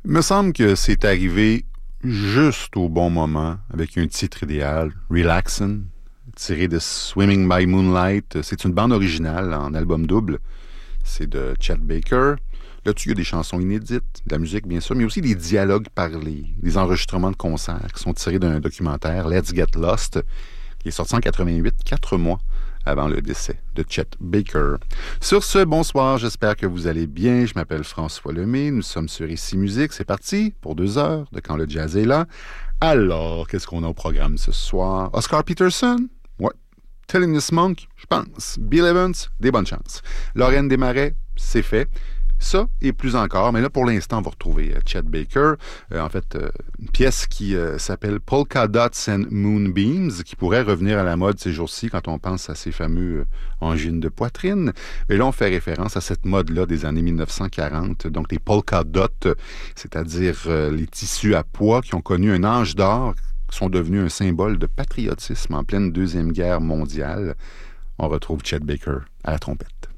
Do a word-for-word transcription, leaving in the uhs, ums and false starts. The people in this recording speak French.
Il me semble que c'est arrivé juste au bon moment, avec un titre idéal, Relaxin', tiré de Swimming by Moonlight. C'est une bande originale en album double. C'est de Chet Baker. Là-dessus, il y a des chansons inédites, de la musique bien sûr, mais aussi des dialogues parlés, des enregistrements de concerts qui sont tirés d'un documentaire, Let's Get Lost, qui est sorti en quatre-vingt-huit, quatre mois avant le décès de Chet Baker. Sur ce, bonsoir, j'espère que vous allez bien. Je m'appelle François Lemay, nous sommes sur Ici Musique. C'est parti pour deux heures de Quand le jazz est là. Alors, qu'est-ce qu'on a au programme ce soir? Oscar Peterson? Ouais. Thelonious Monk? Je pense. Bill Evans? Des bonnes chances. Lorraine Desmarais? C'est fait. Ça et plus encore, mais là pour l'instant on va retrouver euh, Chet Baker, euh, en fait euh, une pièce qui euh, s'appelle Polka Dots and Moonbeams, qui pourrait revenir à la mode ces jours-ci quand on pense à ces fameux euh, angines de poitrine. Mais là on fait référence à cette mode-là des années mille neuf cent quarante, donc les polka dots, c'est-à-dire euh, les tissus à pois qui ont connu un âge d'or, qui sont devenus un symbole de patriotisme en pleine Deuxième Guerre mondiale. On retrouve Chet Baker à la trompette.